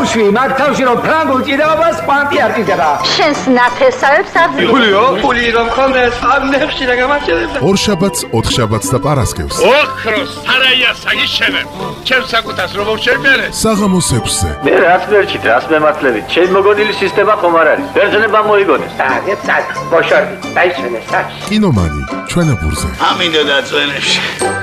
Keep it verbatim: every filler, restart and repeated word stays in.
გავშვი მაგ თავში რომ ფრანგულ ჭიდაობას კვანტი არ ჭირდება. შენს ნათესავებს არ გულიო, გული რომ ხონდეს ამნებში რა გამაჩერებდა. ორშაბათს, ოთხშაბათს და პარასკევს. ოქროს სარაია საგიშენებ. ჩემს საკუთას რომ შევბერე. საღამოს ექვსზე. მე რაც მერჩით, რაც მემართლებით, ჩემ მოგონილი სისტემა ხომ არ არის. ბერძნება მოიგონეს. აგეთ სად, ბოშორდი, დაიშვენე სად. კინომანი, ჩვენებურზე. ამინდა და წვენებში.